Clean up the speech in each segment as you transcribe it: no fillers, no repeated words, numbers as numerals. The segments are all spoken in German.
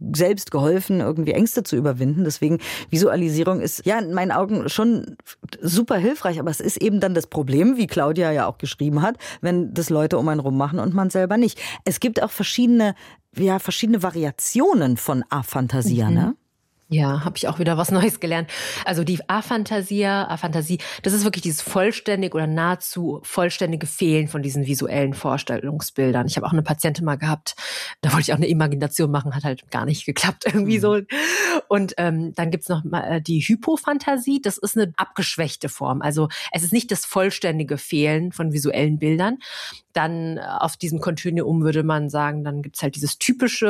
selbst geholfen, irgendwie Ängste zu überwinden. Deswegen Visualisierung ist ja in meinen Augen schon super hilfreich, aber es ist eben dann das Problem, wie Claudia ja auch geschrieben hat, wenn das Leute um einen rum machen und man selber nicht. Es gibt auch verschiedene Variationen von Aphantasia, ne? Ja, habe ich auch wieder was Neues gelernt. Also die Aphantasie, das ist wirklich dieses vollständige oder nahezu vollständige Fehlen von diesen visuellen Vorstellungsbildern. Ich habe auch eine Patientin mal gehabt, da wollte ich auch eine Imagination machen, hat halt gar nicht geklappt irgendwie so. Und dann gibt's noch mal die Hypophantasie, das ist eine abgeschwächte Form. Also es ist nicht das vollständige Fehlen von visuellen Bildern. Dann auf diesem Kontinuum würde man sagen, dann gibt's halt dieses typische,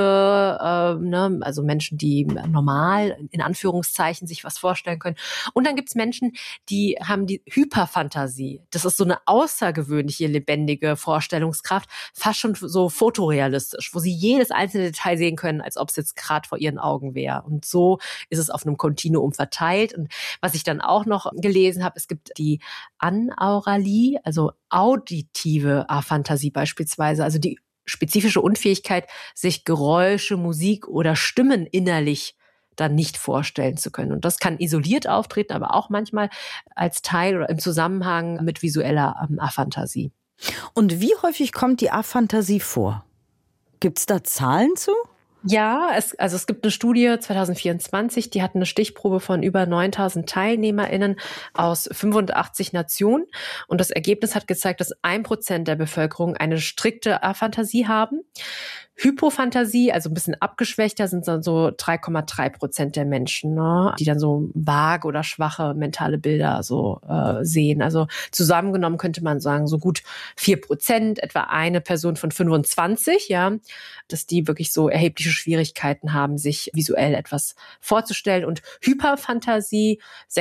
also Menschen, die normal in Anführungszeichen sich was vorstellen können. Und dann gibt's Menschen, die haben die Hyperphantasie. Das ist so eine außergewöhnliche, lebendige Vorstellungskraft, fast schon so fotorealistisch, wo sie jedes einzelne Detail sehen können, als ob es jetzt gerade vor ihren Augen wäre. Und so ist es auf einem Kontinuum verteilt. Und was ich dann auch noch gelesen habe, es gibt die Anauralie, also auditive Aphantasie beispielsweise, also die spezifische Unfähigkeit, sich Geräusche, Musik oder Stimmen innerlich dann nicht vorstellen zu können. Und das kann isoliert auftreten, aber auch manchmal als Teil oder im Zusammenhang mit visueller Aphantasie. Und wie häufig kommt die Aphantasie vor? Gibt's da Zahlen zu? Ja, es gibt eine Studie 2024, die hat eine Stichprobe von über 9.000 TeilnehmerInnen aus 85 Nationen. Und das Ergebnis hat gezeigt, dass 1% der Bevölkerung eine strikte Aphantasie haben. Hypophantasie, also ein bisschen abgeschwächter, sind dann so 3,3% der Menschen, ne, die dann so vage oder schwache mentale Bilder so sehen. Also zusammengenommen könnte man sagen, so gut 4%, etwa eine Person von 25, ja, dass die wirklich so erhebliche Schwierigkeiten haben, sich visuell etwas vorzustellen. Und Hyperphantasie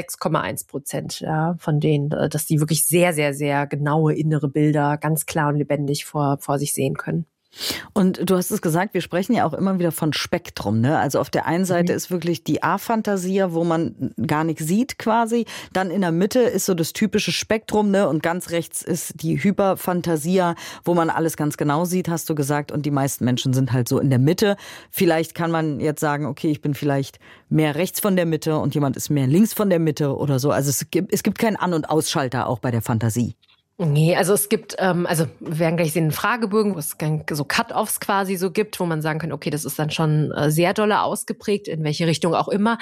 6,1%, ja, von denen, dass die wirklich sehr, sehr, sehr genaue innere Bilder ganz klar und lebendig vor sich sehen können. Und du hast es gesagt, wir sprechen ja auch immer wieder von Spektrum, ne? Also auf der einen Seite ist wirklich die Aphantasia, wo man gar nichts sieht quasi. Dann in der Mitte ist so das typische Spektrum, ne? Und ganz rechts ist die Hyperphantasia, wo man alles ganz genau sieht, hast du gesagt. Und die meisten Menschen sind halt so in der Mitte. Vielleicht kann man jetzt sagen, okay, ich bin vielleicht mehr rechts von der Mitte und jemand ist mehr links von der Mitte oder so. Also es gibt keinen An- und Ausschalter auch bei der Fantasie. Nee, also es gibt, wir werden gleich sehen, einen Fragebogen, wo es so Cut-Offs quasi so gibt, wo man sagen kann, okay, das ist dann schon sehr dolle ausgeprägt, in welche Richtung auch immer.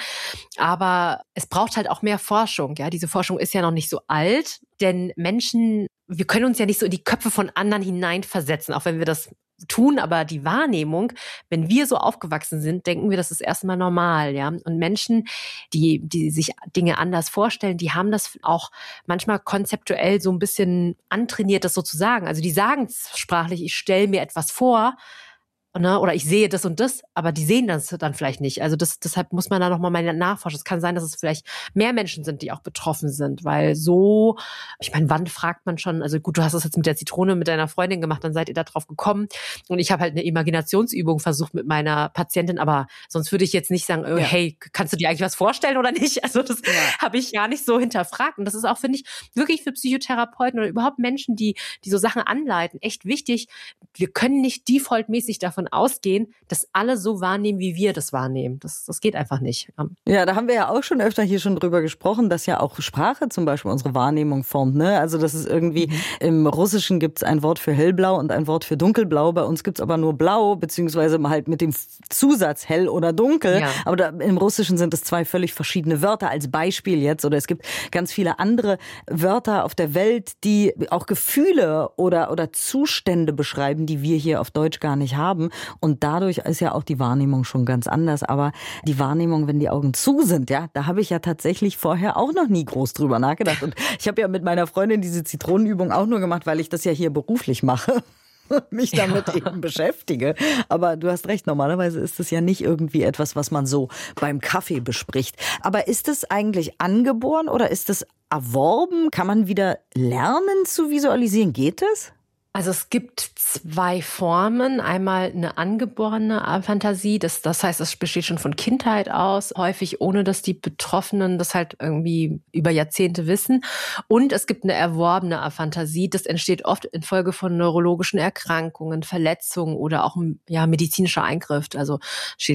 Aber es braucht halt auch mehr Forschung, ja. Diese Forschung ist ja noch nicht so alt, denn Menschen, wir können uns ja nicht so in die Köpfe von anderen hineinversetzen, auch wenn wir das tun, aber die Wahrnehmung, wenn wir so aufgewachsen sind, denken wir, das ist erstmal normal, ja. Und Menschen, die sich Dinge anders vorstellen, die haben das auch manchmal konzeptuell so ein bisschen antrainiert, das so zu sagen. Also die sagen sprachlich, ich stelle mir etwas vor, ne, oder ich sehe das und das, aber die sehen das dann vielleicht nicht. Also deshalb muss man da nochmal mal nachforschen. Es kann sein, dass es vielleicht mehr Menschen sind, die auch betroffen sind, weil so, ich meine, wann fragt man schon, also gut, du hast das jetzt mit der Zitrone mit deiner Freundin gemacht, dann seid ihr da drauf gekommen und ich habe halt eine Imaginationsübung versucht mit meiner Patientin, aber sonst würde ich jetzt nicht sagen, hey, kannst du dir eigentlich was vorstellen oder nicht? Also das habe ich gar nicht so hinterfragt und das ist auch, finde ich, wirklich für Psychotherapeuten oder überhaupt Menschen, die so Sachen anleiten, echt wichtig. Wir können nicht defaultmäßig davon ausgehen, dass alle so wahrnehmen, wie wir das wahrnehmen. Das geht einfach nicht. Ja, da haben wir ja auch schon öfter hier schon drüber gesprochen, dass ja auch Sprache zum Beispiel unsere Wahrnehmung formt, ne? Also das ist irgendwie, im Russischen gibt's ein Wort für hellblau und ein Wort für dunkelblau. Bei uns gibt's aber nur blau, beziehungsweise halt mit dem Zusatz hell oder dunkel. Ja. Aber im Russischen sind es zwei völlig verschiedene Wörter als Beispiel jetzt. Oder es gibt ganz viele andere Wörter auf der Welt, die auch Gefühle oder Zustände beschreiben, die wir hier auf Deutsch gar nicht haben. Und dadurch ist ja auch die Wahrnehmung schon ganz anders. Aber die Wahrnehmung, wenn die Augen zu sind, ja, da habe ich ja tatsächlich vorher auch noch nie groß drüber nachgedacht. Und ich habe ja mit meiner Freundin diese Zitronenübung auch nur gemacht, weil ich das ja hier beruflich mache. Mich damit eben beschäftige. Aber du hast recht, normalerweise ist es ja nicht irgendwie etwas, was man so beim Kaffee bespricht. Aber ist es eigentlich angeboren oder ist es erworben? Kann man wieder lernen zu visualisieren? Geht es? Also es gibt zwei Formen. Einmal eine angeborene Aphantasie. Das heißt, es besteht schon von Kindheit aus, häufig ohne, dass die Betroffenen das halt irgendwie über Jahrzehnte wissen. Und es gibt eine erworbene Aphantasie. Das entsteht oft infolge von neurologischen Erkrankungen, Verletzungen oder auch medizinischer Eingriff, also Schädel-Hirn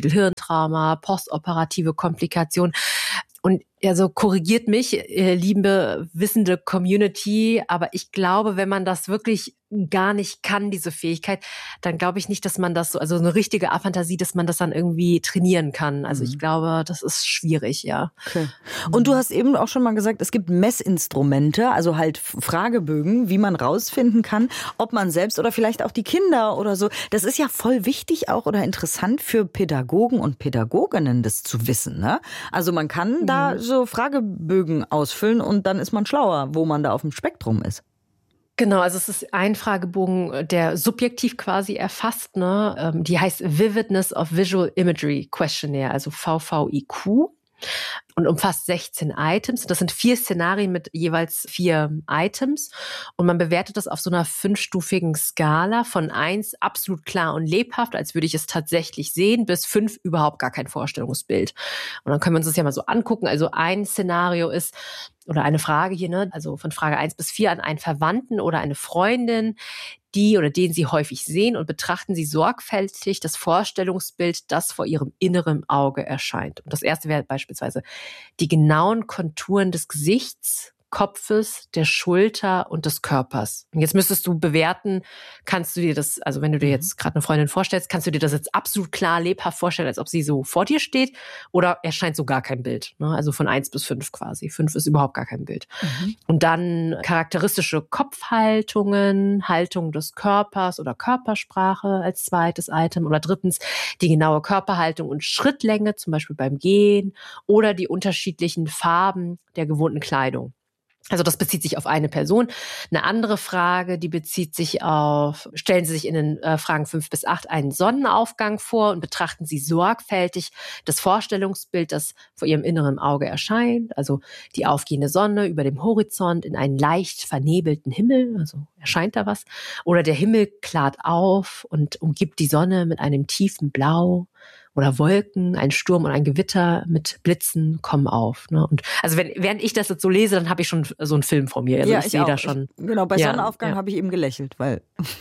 Hirntrauma, postoperative Komplikationen. Und also korrigiert mich, liebe wissende Community, aber ich glaube, wenn man das wirklich gar nicht kann, diese Fähigkeit, dann glaube ich nicht, dass man das so, also eine richtige Aphantasie, dass man das dann irgendwie trainieren kann. Also ich glaube, das ist schwierig, ja. Okay. Und du hast eben auch schon mal gesagt, es gibt Messinstrumente, also halt Fragebögen, wie man rausfinden kann, ob man selbst oder vielleicht auch die Kinder oder so. Das ist ja voll wichtig auch oder interessant für Pädagogen und Pädagoginnen, das zu wissen, ne? Also man kann da so Fragebögen ausfüllen und dann ist man schlauer, wo man da auf dem Spektrum ist. Genau, also es ist ein Fragebogen, der subjektiv quasi erfasst, ne? Die heißt Vividness of Visual Imagery Questionnaire, also VVIQ. Und umfasst 16 Items. Das sind 4 Szenarien mit jeweils 4 Items. Und man bewertet das auf so einer 5-stufigen Skala von 1 absolut klar und lebhaft, als würde ich es tatsächlich sehen, bis 5 überhaupt gar kein Vorstellungsbild. Und dann können wir uns das ja mal so angucken. Also ein Szenario ist, oder eine Frage hier, ne, also von Frage 1 bis 4 an einen Verwandten oder eine Freundin, die oder den Sie häufig sehen, und betrachten Sie sorgfältig das Vorstellungsbild, das vor Ihrem inneren Auge erscheint. Und das erste wäre beispielsweise die genauen Konturen des Gesichts, Kopfes, der Schulter und des Körpers. Und jetzt müsstest du bewerten, kannst du dir das, also wenn du dir jetzt gerade eine Freundin vorstellst, kannst du dir das jetzt absolut klar, lebhaft vorstellen, als ob sie so vor dir steht, oder erscheint so gar kein Bild, ne? Also von 1 bis 5 quasi. 5 ist überhaupt gar kein Bild. Und dann charakteristische Kopfhaltungen, Haltung des Körpers oder Körpersprache als zweites Item, oder drittens die genaue Körperhaltung und Schrittlänge, zum Beispiel beim Gehen, oder die unterschiedlichen Farben der gewohnten Kleidung. Also das bezieht sich auf eine Person. Eine andere Frage, die bezieht sich auf, stellen Sie sich in den Fragen 5 bis 8 einen Sonnenaufgang vor und betrachten Sie sorgfältig das Vorstellungsbild, das vor Ihrem inneren Auge erscheint. Also die aufgehende Sonne über dem Horizont in einen leicht vernebelten Himmel, also erscheint da was. Oder der Himmel klart auf und umgibt die Sonne mit einem tiefen Blau. Oder Wolken, ein Sturm und ein Gewitter mit Blitzen kommen auf. Ne? Und also während ich das jetzt so lese, dann habe ich schon so einen Film vor mir. Also ja, ich sehe da schon. Genau, bei Sonnenaufgang habe ich eben gelächelt, weil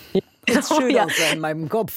es schön aussah in meinem Kopf.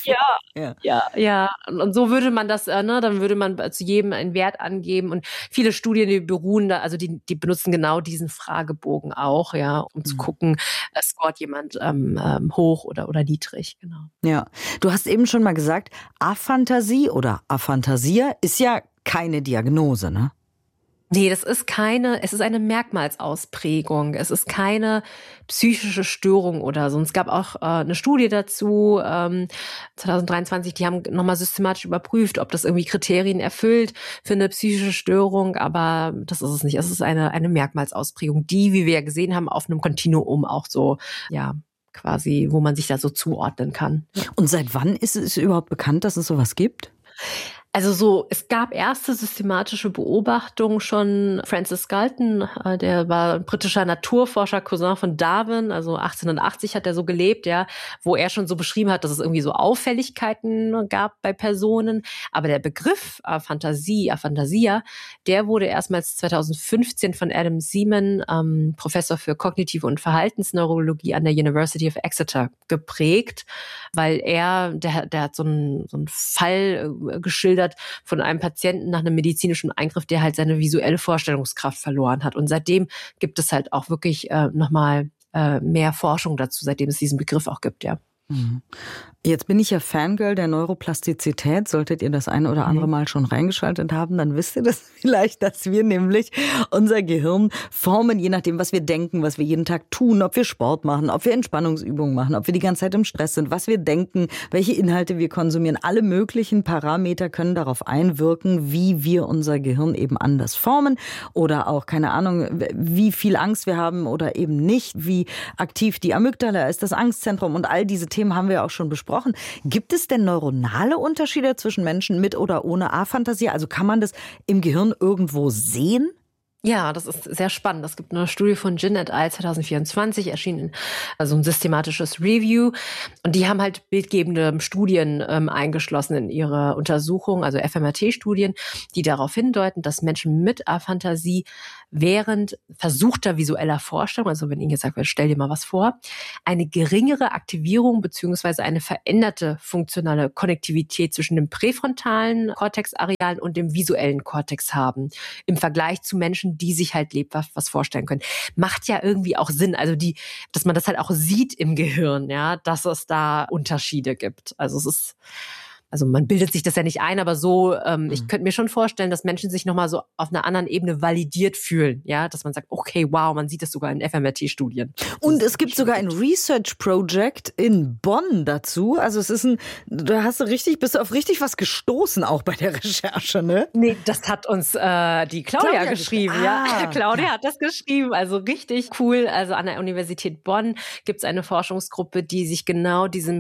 Ja. Und so würde man das, ne, dann würde man zu jedem einen Wert angeben. Und viele Studien, die beruhen da, also die benutzen genau diesen Fragebogen auch, ja, um zu gucken, scoret jemand hoch oder niedrig, genau. Ja, du hast eben schon mal gesagt, Aphantasie oder Aphantasia ist ja keine Diagnose, ne? Nee, es ist eine Merkmalsausprägung. Es ist keine psychische Störung oder so. Und es gab auch eine Studie dazu, 2023, die haben nochmal systematisch überprüft, ob das irgendwie Kriterien erfüllt für eine psychische Störung, aber das ist es nicht. Es ist eine Merkmalsausprägung, die, wie wir ja gesehen haben, auf einem Kontinuum auch so, ja, quasi, wo man sich da so zuordnen kann. Und seit wann ist es überhaupt bekannt, dass es sowas gibt? Also so, es gab erste systematische Beobachtungen schon. Francis Galton, der war ein britischer Naturforscher, Cousin von Darwin, also 1880 hat er so gelebt, ja, wo er schon so beschrieben hat, dass es irgendwie so Auffälligkeiten gab bei Personen. Aber der Begriff Aphantasia, der wurde erstmals 2015 von Adam Seaman, Professor für kognitive und Verhaltensneurologie an der University of Exeter, geprägt, weil der hat so einen Fall geschildert von einem Patienten nach einem medizinischen Eingriff, der halt seine visuelle Vorstellungskraft verloren hat. Und seitdem gibt es halt auch wirklich nochmal mehr Forschung dazu, seitdem es diesen Begriff auch gibt, ja. Jetzt bin ich ja Fangirl der Neuroplastizität. Solltet ihr das eine oder andere Mal schon reingeschaltet haben, dann wisst ihr das vielleicht, dass wir nämlich unser Gehirn formen, je nachdem, was wir denken, was wir jeden Tag tun, ob wir Sport machen, ob wir Entspannungsübungen machen, ob wir die ganze Zeit im Stress sind, was wir denken, welche Inhalte wir konsumieren. Alle möglichen Parameter können darauf einwirken, wie wir unser Gehirn eben anders formen oder auch, keine Ahnung, wie viel Angst wir haben oder eben nicht, wie aktiv die Amygdala ist, das Angstzentrum, und all diese Themen haben wir auch schon besprochen. Gibt es denn neuronale Unterschiede zwischen Menschen mit oder ohne Aphantasie? Also kann man das im Gehirn irgendwo sehen? Ja, das ist sehr spannend. Es gibt eine Studie von Jin et al. 2024, erschienen also ein systematisches Review. Und die haben halt bildgebende Studien eingeschlossen in ihre Untersuchung, also fMRT-Studien, die darauf hindeuten, dass Menschen mit Aphantasie während versuchter visueller Vorstellung, also wenn ihnen gesagt wird, stell dir mal was vor, eine geringere Aktivierung beziehungsweise eine veränderte funktionale Konnektivität zwischen dem präfrontalen Kortexarealen und dem visuellen Kortex haben, im Vergleich zu Menschen, die sich halt lebhaft was vorstellen können. Macht ja irgendwie auch Sinn, also dass man das halt auch sieht im Gehirn, ja, dass es da Unterschiede gibt. Also man bildet sich das ja nicht ein, aber so, ich könnte mir schon vorstellen, dass Menschen sich nochmal so auf einer anderen Ebene validiert fühlen, ja, dass man sagt, okay, wow, man sieht das sogar in fMRT-Studien. Und es gibt sogar ein Research Project in Bonn dazu, also da bist du auf richtig was gestoßen auch bei der Recherche, ne? Nee, das hat uns die Claudia geschrieben, ja. Claudia hat das geschrieben, also richtig cool. Also an der Universität Bonn gibt es eine Forschungsgruppe, die sich genau diesem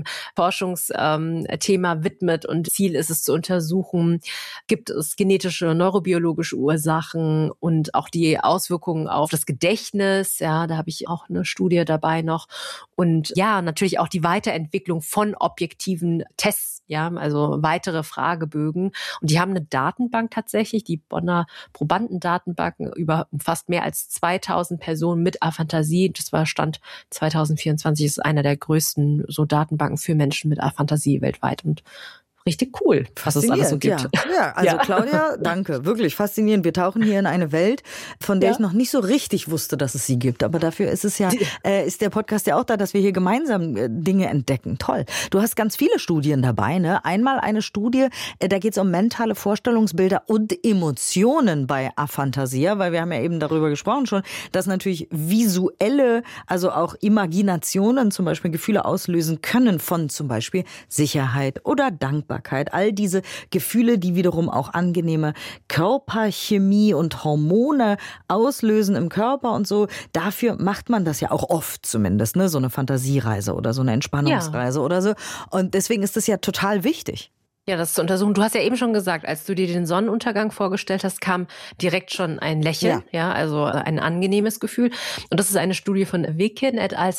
Forschungsthema widmet. Und Ziel ist es zu untersuchen, gibt es genetische, neurobiologische Ursachen und auch die Auswirkungen auf das Gedächtnis. Ja, da habe ich auch eine Studie dabei noch. Und ja, natürlich auch die Weiterentwicklung von objektiven Tests, ja, also weitere Fragebögen. Und die haben eine Datenbank tatsächlich, die Bonner Probandendatenbank, umfasst mehr als 2000 Personen mit Aphantasie. Das war Stand 2024, ist einer der größten so Datenbanken für Menschen mit Aphantasie weltweit. Und richtig cool, was es alles so gibt. Ja, also Claudia, danke. Wirklich faszinierend. Wir tauchen hier in eine Welt, von der ich noch nicht so richtig wusste, dass es sie gibt. Aber dafür ist ist der Podcast ja auch da, dass wir hier gemeinsam Dinge entdecken. Toll. Du hast ganz viele Studien dabei, ne? Einmal eine Studie, da geht es um mentale Vorstellungsbilder und Emotionen bei Aphantasia, weil wir haben ja eben darüber gesprochen schon, dass natürlich visuelle, also auch Imaginationen zum Beispiel Gefühle auslösen können von zum Beispiel Sicherheit oder Dankbarkeit. All diese Gefühle, die wiederum auch angenehme Körperchemie und Hormone auslösen im Körper und so. Dafür macht man das ja auch oft zumindest, ne? So eine Fantasiereise oder so eine Entspannungsreise oder so. Und deswegen ist das ja total wichtig. Ja, das zu untersuchen. Du hast ja eben schon gesagt, als du dir den Sonnenuntergang vorgestellt hast, kam direkt schon ein Lächeln, ja, also ein angenehmes Gefühl. Und das ist eine Studie von Wikin et al.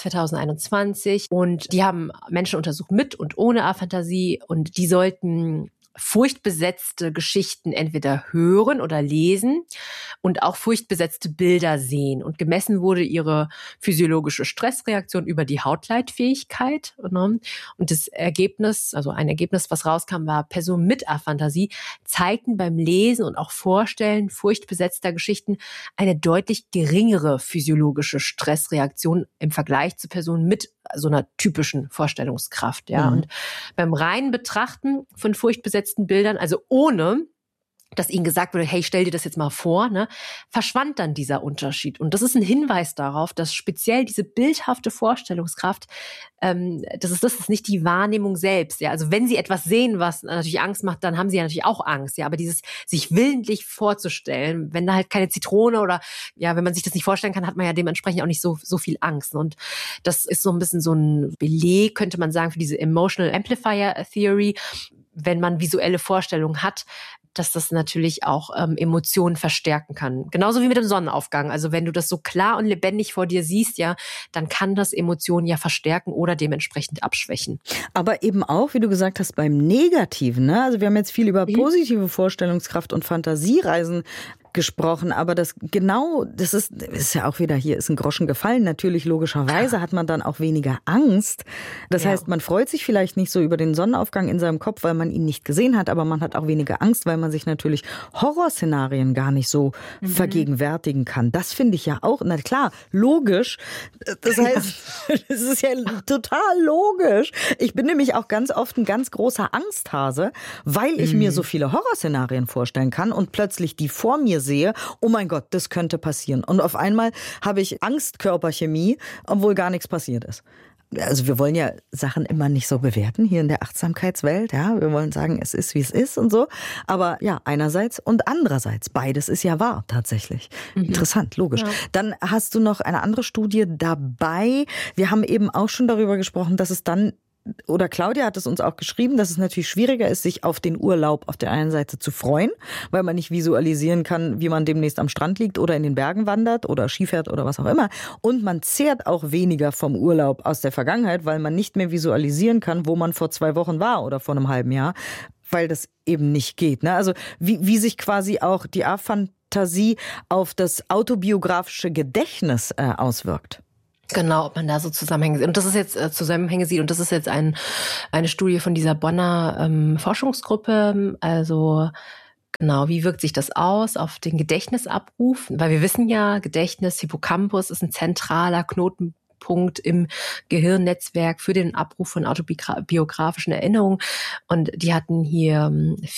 2021. Und die haben Menschen untersucht mit und ohne Aphantasie und die sollten furchtbesetzte Geschichten entweder hören oder lesen und auch furchtbesetzte Bilder sehen. Und gemessen wurde ihre physiologische Stressreaktion über die Hautleitfähigkeit. Und das Ergebnis, also ein Ergebnis, was rauskam, war, Personen mit Aphantasie zeigten beim Lesen und auch Vorstellen furchtbesetzter Geschichten eine deutlich geringere physiologische Stressreaktion im Vergleich zu Personen mit so einer typischen Vorstellungskraft. Ja. Und beim reinen Betrachten von furchtbesetzten Bildern, also ohne dass ihnen gesagt wurde, hey, stell dir das jetzt mal vor, ne, verschwand dann dieser Unterschied. Und das ist ein Hinweis darauf, dass speziell diese bildhafte Vorstellungskraft, das ist nicht die Wahrnehmung selbst. Ja, also wenn sie etwas sehen, was natürlich Angst macht, dann haben sie ja natürlich auch Angst. Ja, aber dieses sich willentlich vorzustellen, wenn da halt keine Zitrone oder ja, wenn man sich das nicht vorstellen kann, hat man ja dementsprechend auch nicht so viel Angst. Und das ist so ein bisschen so ein Beleg, könnte man sagen, für diese Emotional Amplifier Theory, wenn man visuelle Vorstellungen hat, dass das natürlich auch Emotionen verstärken kann. Genauso wie mit dem Sonnenaufgang. Also wenn du das so klar und lebendig vor dir siehst, ja, dann kann das Emotionen ja verstärken oder dementsprechend abschwächen. Aber eben auch, wie du gesagt hast, beim Negativen, ne? Also wir haben jetzt viel über positive Vorstellungskraft und Fantasiereisen gesprochen, aber das ist ja auch wieder, hier ist ein Groschen gefallen. Natürlich, logischerweise hat man dann auch weniger Angst. Das heißt, man freut sich vielleicht nicht so über den Sonnenaufgang in seinem Kopf, weil man ihn nicht gesehen hat, aber man hat auch weniger Angst, weil man sich natürlich Horrorszenarien gar nicht so vergegenwärtigen kann. Das finde ich ja auch, na klar, logisch. Das heißt, es ist ja total logisch. Ich bin nämlich auch ganz oft ein ganz großer Angsthase, weil ich mir so viele Horrorszenarien vorstellen kann und plötzlich die vor mir sehe, oh mein Gott, das könnte passieren. Und auf einmal habe ich Angstkörperchemie, obwohl gar nichts passiert ist. Also wir wollen ja Sachen immer nicht so bewerten hier in der Achtsamkeitswelt. Ja, wir wollen sagen, es ist, wie es ist und so. Aber ja, einerseits und andererseits. Beides ist ja wahr, tatsächlich. Interessant, logisch. Ja. Dann hast du noch eine andere Studie dabei. Wir haben eben auch schon darüber gesprochen, dass es dann oder Claudia hat es uns auch geschrieben, dass es natürlich schwieriger ist, sich auf den Urlaub auf der einen Seite zu freuen, weil man nicht visualisieren kann, wie man demnächst am Strand liegt oder in den Bergen wandert oder Ski fährt oder was auch immer. Und man zehrt auch weniger vom Urlaub aus der Vergangenheit, weil man nicht mehr visualisieren kann, wo man vor 2 Wochen war oder vor einem halben Jahr, weil das eben nicht geht. Ne? Also wie sich quasi auch die Afantasie auf das autobiografische Gedächtnis auswirkt. Genau, ob man da so Zusammenhänge sieht. Und das ist jetzt Zusammenhänge sieht. Und das ist jetzt eine Studie von dieser Bonner Forschungsgruppe. Also genau, wie wirkt sich das aus auf den Gedächtnisabruf? Weil wir wissen ja, Gedächtnis, Hippocampus ist ein zentraler Knotenpunkt im Gehirnnetzwerk für den Abruf von autobiografischen Erinnerungen. Und die hatten hier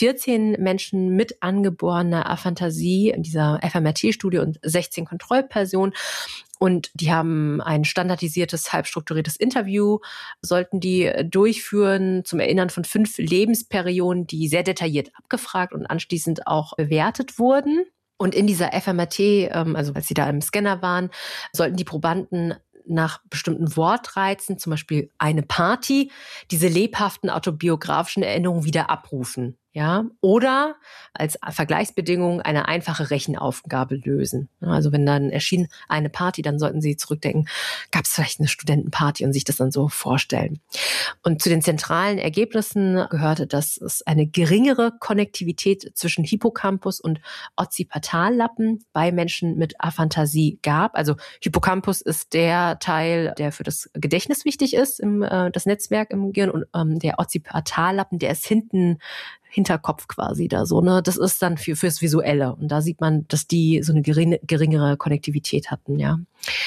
14 Menschen mit angeborener Aphantasie in dieser FMRT-Studie und 16 Kontrollpersonen. Und die haben ein standardisiertes, halbstrukturiertes Interview, sollten die durchführen zum Erinnern von 5 Lebensperioden, die sehr detailliert abgefragt und anschließend auch bewertet wurden. Und in dieser FMRT, also als sie da im Scanner waren, sollten die Probanden nach bestimmten Wortreizen, zum Beispiel eine Party, diese lebhaften autobiografischen Erinnerungen wieder abrufen. Ja, oder als Vergleichsbedingung eine einfache Rechenaufgabe lösen. Also wenn dann erschien eine Party, dann sollten Sie zurückdenken, gab es vielleicht eine Studentenparty und sich das dann so vorstellen. Und zu den zentralen Ergebnissen gehörte, dass es eine geringere Konnektivität zwischen Hippocampus und Occipitallappen bei Menschen mit Aphantasie gab. Also Hippocampus ist der Teil, der für das Gedächtnis wichtig ist, das Netzwerk im Gehirn, und der Occipitallappen, der ist Hinterkopf quasi da so, ne? Das ist dann fürs Visuelle. Und da sieht man, dass die so eine geringere Konnektivität hatten, ja.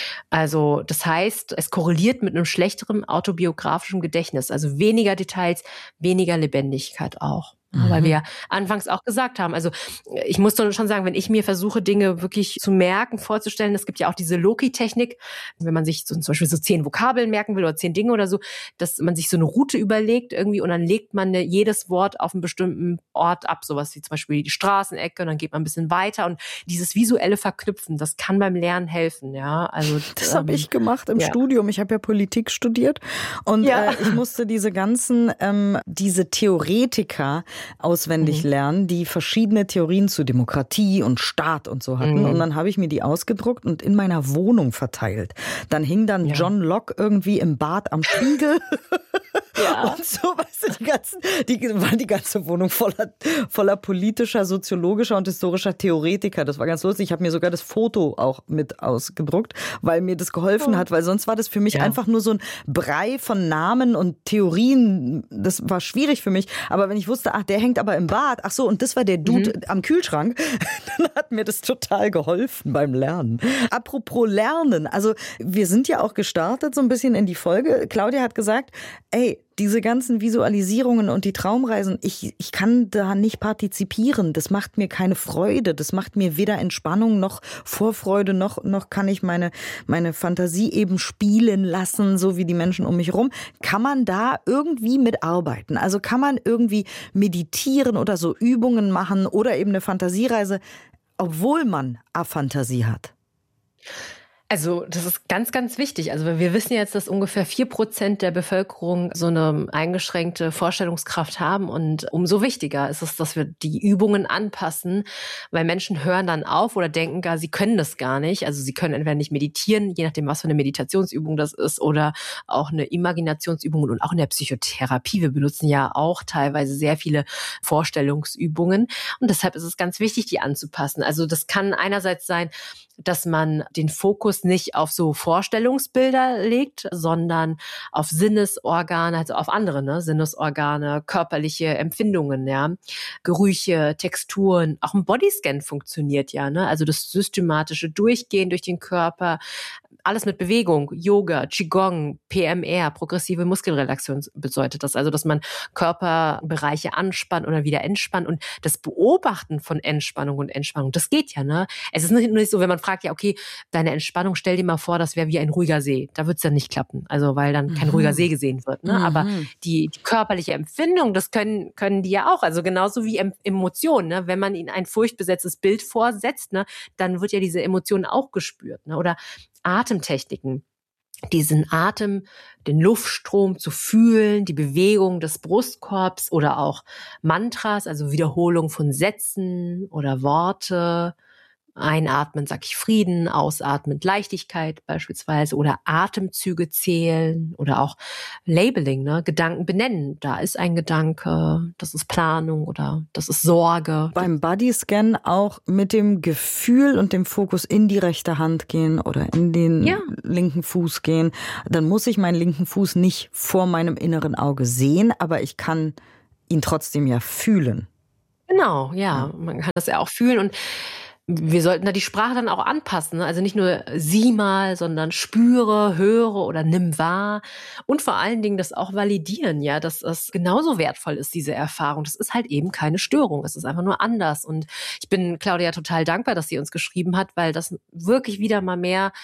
Also, das heißt, es korreliert mit einem schlechteren autobiografischen Gedächtnis. Also weniger Details, weniger Lebendigkeit auch. Weil wir ja anfangs auch gesagt haben, also ich muss doch schon sagen, wenn ich mir versuche, Dinge wirklich zu merken, vorzustellen, es gibt ja auch diese Loki-Technik, wenn man sich zum Beispiel so 10 Vokabeln merken will oder 10 Dinge oder so, dass man sich so eine Route überlegt irgendwie und dann legt man jedes Wort auf einen bestimmten Ort ab, sowas wie zum Beispiel die Straßenecke, und dann geht man ein bisschen weiter, und dieses visuelle Verknüpfen, das kann beim Lernen helfen, ja. Also das habe ich gemacht im Studium. Ich habe ja Politik studiert und ich musste diese ganzen, diese Theoretiker auswendig lernen, die verschiedene Theorien zu Demokratie und Staat und so hatten. Und dann habe ich mir die ausgedruckt und in meiner Wohnung verteilt. Dann hing dann John Locke irgendwie im Bad am Spiegel. Und so, weißt du, war die ganze Wohnung voller politischer, soziologischer und historischer Theoretiker. Das war ganz lustig. Ich habe mir sogar das Foto auch mit ausgedruckt, weil mir das geholfen hat, weil sonst war das für mich einfach nur so ein Brei von Namen und Theorien. Das war schwierig für mich. Aber wenn ich wusste, ach, der hängt aber im Bad, ach so, und das war der Dude am Kühlschrank, dann hat mir das total geholfen beim Lernen. Apropos Lernen, also wir sind ja auch gestartet so ein bisschen in die Folge. Claudia hat gesagt, ey, diese ganzen Visualisierungen und die Traumreisen, ich kann da nicht partizipieren. Das macht mir keine Freude. Das macht mir weder Entspannung noch Vorfreude, noch kann ich meine Fantasie eben spielen lassen, so wie die Menschen um mich rum. Kann man da irgendwie mitarbeiten? Also kann man irgendwie meditieren oder so Übungen machen oder eben eine Fantasiereise, obwohl man Aphantasie hat? Also das ist ganz, ganz wichtig. Also wir wissen jetzt, dass ungefähr 4% der Bevölkerung so eine eingeschränkte Vorstellungskraft haben. Und umso wichtiger ist es, dass wir die Übungen anpassen, weil Menschen hören dann auf oder denken gar, sie können das gar nicht. Also sie können entweder nicht meditieren, je nachdem, was für eine Meditationsübung das ist, oder auch eine Imaginationsübung. Und auch in der Psychotherapie, wir benutzen ja auch teilweise sehr viele Vorstellungsübungen. Und deshalb ist es ganz wichtig, die anzupassen. Also das kann einerseits sein, dass man den Fokus nicht auf so Vorstellungsbilder legt, sondern auf Sinnesorgane, also auf andere, Sinnesorgane, körperliche Empfindungen, ja, Gerüche, Texturen. Auch ein Bodyscan funktioniert ja, ne? Also das systematische Durchgehen durch den Körper, alles mit Bewegung, Yoga, Qigong, PMR, progressive Muskelrelaxation bedeutet das. Also, dass man Körperbereiche anspannt oder wieder entspannt, und das Beobachten von Entspannung und Entspannung, das geht ja, ne? Es ist nicht so, wenn man fragt, ja, okay, deine Entspannung, stell dir mal vor, das wäre wie ein ruhiger See. Da wird's dann nicht klappen. Also, weil dann kein ruhiger See gesehen wird, ne? Aber die körperliche Empfindung, das können die ja auch. Also, genauso wie Emotionen, ne? Wenn man ihnen ein furchtbesetztes Bild vorsetzt, ne, dann wird ja diese Emotion auch gespürt, ne? Oder Atemtechniken. diesen Atem, den Luftstrom zu fühlen, die Bewegung des Brustkorbs oder auch Mantras, also Wiederholung von Sätzen oder Worte. Einatmen sage ich Frieden, ausatmen Leichtigkeit beispielsweise oder Atemzüge zählen oder auch Labeling, ne? Gedanken benennen. Da ist ein Gedanke, das ist Planung oder das ist Sorge. Beim Bodyscan auch mit dem Gefühl und dem Fokus in die rechte Hand gehen oder in den linken Fuß gehen. Dann muss ich meinen linken Fuß nicht vor meinem inneren Auge sehen, aber ich kann ihn trotzdem ja fühlen. Genau, ja. Man kann das ja auch fühlen und wir sollten da die Sprache dann auch anpassen. Also nicht nur sieh mal, sondern spüre, höre oder nimm wahr. Und vor allen Dingen das auch validieren, ja, dass es genauso wertvoll ist, diese Erfahrung. Das ist halt eben keine Störung. Es ist einfach nur anders. Und ich bin Claudia total dankbar, dass sie uns geschrieben hat, weil das wirklich wieder mal mehr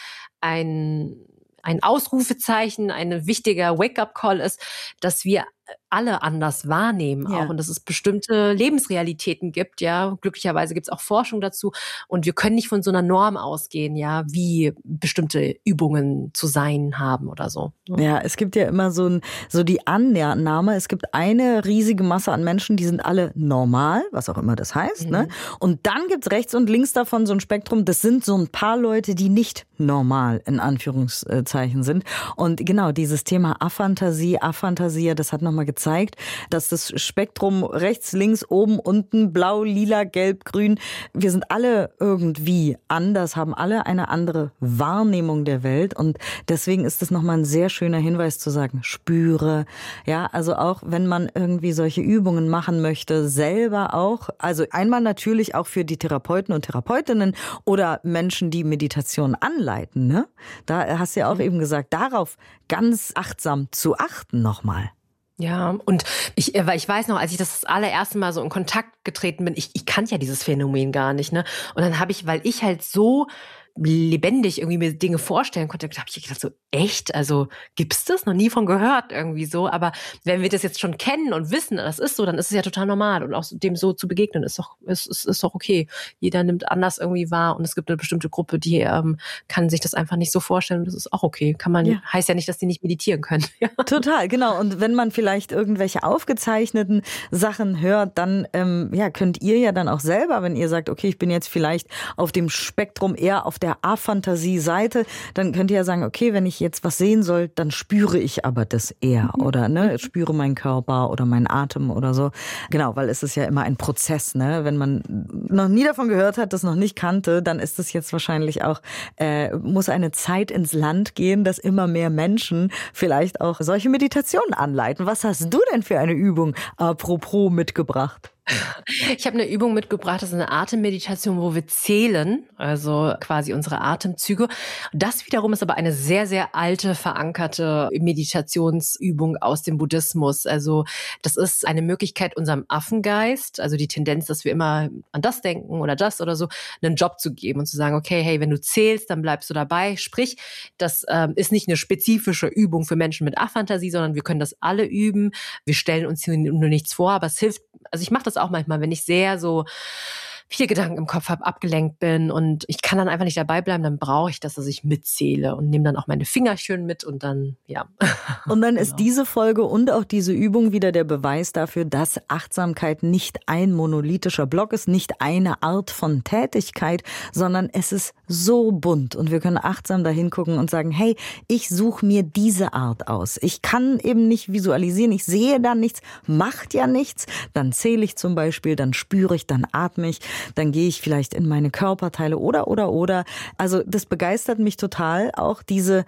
ein Ausrufezeichen, ein wichtiger Wake-up-Call ist, dass wir alle anders wahrnehmen auch und dass es bestimmte Lebensrealitäten gibt, ja. Glücklicherweise gibt es auch Forschung dazu und wir können nicht von so einer Norm ausgehen, ja, wie bestimmte Übungen zu sein haben oder so. Ja, es gibt ja immer so die Annahme, es gibt eine riesige Masse an Menschen, die sind alle normal, was auch immer das heißt, ne? Und dann gibt's rechts und links davon so ein Spektrum, das sind so ein paar Leute, die nicht normal in Anführungszeichen sind. Und genau, dieses Thema Aphantasia, das hat nochmal gezeigt, dass das Spektrum rechts, links, oben, unten, blau, lila, gelb, grün, wir sind alle irgendwie anders, haben alle eine andere Wahrnehmung der Welt und deswegen ist es nochmal ein sehr schöner Hinweis zu sagen, spüre, ja, also auch wenn man irgendwie solche Übungen machen möchte, selber auch, also einmal natürlich auch für die Therapeuten und Therapeutinnen oder Menschen, die Meditation anleiten, ne? Da hast du ja auch eben gesagt, darauf ganz achtsam zu achten nochmal. Ja, und weil ich weiß noch, als ich das allererste Mal so in Kontakt getreten bin, ich kannte ja dieses Phänomen gar nicht, ne? Und dann habe ich, weil ich halt so lebendig irgendwie mir Dinge vorstellen konnte, habe ich gedacht so, echt? Also gibt's das? Noch nie von gehört irgendwie so. Aber wenn wir das jetzt schon kennen und wissen, das ist so, dann ist es ja total normal. Und auch dem so zu begegnen, ist doch okay. Jeder nimmt anders irgendwie wahr und es gibt eine bestimmte Gruppe, die kann sich das einfach nicht so vorstellen. Und das ist auch okay. Heißt ja nicht, dass die nicht meditieren können. Ja. Total, genau. Und wenn man vielleicht irgendwelche aufgezeichneten Sachen hört, dann könnt ihr ja dann auch selber, wenn ihr sagt, okay, ich bin jetzt vielleicht auf dem Spektrum eher auf der Aphantasie-Seite, dann könnt ihr ja sagen, okay, wenn ich jetzt was sehen soll, dann spüre ich aber das eher oder ne, spüre meinen Körper oder meinen Atem oder so. Genau, weil es ist ja immer ein Prozess, ne? Wenn man noch nie davon gehört hat, das noch nicht kannte, dann ist es jetzt wahrscheinlich auch, muss eine Zeit ins Land gehen, dass immer mehr Menschen vielleicht auch solche Meditationen anleiten. Was hast du denn für eine Übung apropos mitgebracht? Ich habe eine Übung mitgebracht, das ist eine Atemmeditation, wo wir zählen, also quasi unsere Atemzüge. Das wiederum ist aber eine sehr, sehr alte, verankerte Meditationsübung aus dem Buddhismus. Also das ist eine Möglichkeit, unserem Affengeist, also die Tendenz, dass wir immer an das denken oder das oder so, einen Job zu geben und zu sagen, okay, hey, wenn du zählst, dann bleibst du dabei. Sprich, das ist nicht eine spezifische Übung für Menschen mit Aphantasie, sondern wir können das alle üben. Wir stellen uns hier nur nichts vor, aber es hilft. Also ich mache das auch manchmal, wenn ich sehr so viele Gedanken im Kopf habe, abgelenkt bin und ich kann dann einfach nicht dabei bleiben, dann brauche ich das, dass ich mitzähle und nehme dann auch meine Fingerchen mit und dann, ja. Und dann ist diese Folge und auch diese Übung wieder der Beweis dafür, dass Achtsamkeit nicht ein monolithischer Block ist, nicht eine Art von Tätigkeit, sondern es ist so bunt und wir können achtsam dahin gucken und sagen, hey, ich suche mir diese Art aus. Ich kann eben nicht visualisieren, ich sehe da nichts, macht ja nichts, dann zähle ich zum Beispiel, dann spüre ich, dann atme ich, dann gehe ich vielleicht in meine Körperteile oder. Also das begeistert mich total, auch diese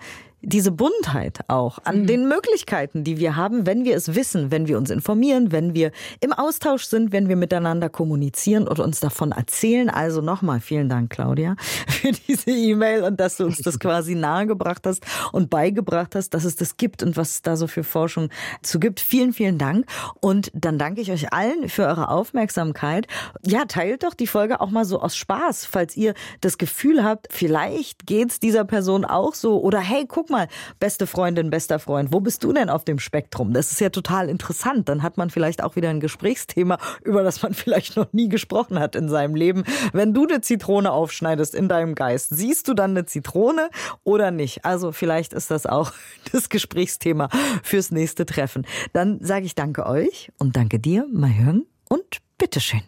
Buntheit auch an den Möglichkeiten, die wir haben, wenn wir es wissen, wenn wir uns informieren, wenn wir im Austausch sind, wenn wir miteinander kommunizieren und uns davon erzählen. Also nochmal vielen Dank, Claudia, für diese E-Mail und dass du uns das quasi nahegebracht hast und beigebracht hast, dass es das gibt und was es da so für Forschung zu gibt. Vielen, vielen Dank. Und dann danke ich euch allen für eure Aufmerksamkeit. Ja, teilt doch die Folge auch mal so aus Spaß, falls ihr das Gefühl habt, vielleicht geht's dieser Person auch so oder hey, guck guck mal, beste Freundin, bester Freund, wo bist du denn auf dem Spektrum? Das ist ja total interessant. Dann hat man vielleicht auch wieder ein Gesprächsthema, über das man vielleicht noch nie gesprochen hat in seinem Leben. Wenn du eine Zitrone aufschneidest in deinem Geist, siehst du dann eine Zitrone oder nicht? Also vielleicht ist das auch das Gesprächsthema fürs nächste Treffen. Dann sage ich danke euch und danke dir, Mahjong, und bitteschön.